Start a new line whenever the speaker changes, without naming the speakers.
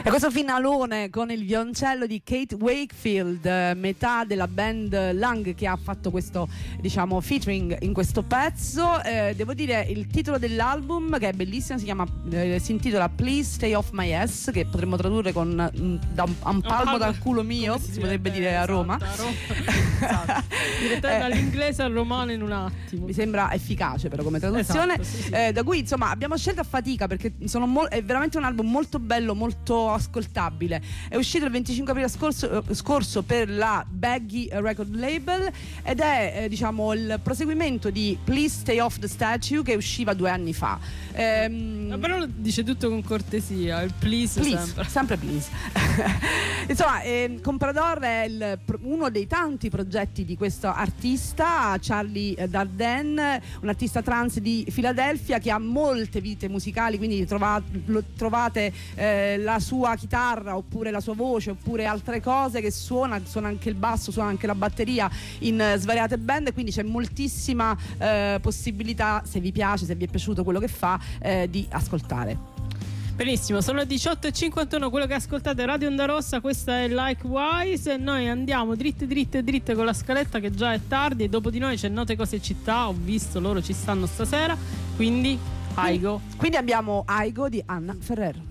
E questo finalone con il violoncello di Kate Wakefield, metà della band Lang, che ha fatto questo, diciamo, featuring in questo pezzo. Devo dire, il titolo dell'album, che è bellissimo, si intitola Please Stay Off My Ass, che potremmo tradurre con da un palmo dal culo mio, si potrebbe dire a Roma.
Esatto. Direttamente dall'inglese al romano in un attimo.
Mi sembra efficace però come traduzione.
Esatto, sì.
Da cui insomma abbiamo scelto a fatica, perché è veramente un album molto bello, molto ascoltabile. È uscito il 25 aprile scorso per la Baggy Record Label ed è diciamo il proseguimento di Please Stay Off the Statue, che usciva 2 anni fa.
Però lo dice tutto con cortesia, il please
sempre please. Insomma, Comprador è uno dei tanti progetti di questo artista, Charlie Darden, un artista trans di Filadelfia che ha molte vite musicali, quindi trovate la sua chitarra oppure la sua voce oppure altre cose che suona anche il basso, suona anche la batteria in svariate band, quindi c'è moltissima possibilità, se vi piace, se vi è piaciuto quello che fa, di ascoltare.
Benissimo, sono le 18:51, quello che ascoltate è Radio Onda Rossa, questa è Likewise e noi andiamo dritte con la scaletta, che già è tardi, e dopo di noi c'è Note Cose Città, ho visto loro ci stanno stasera, quindi Aigo.
Quindi abbiamo Aigo di Anna Ferrer.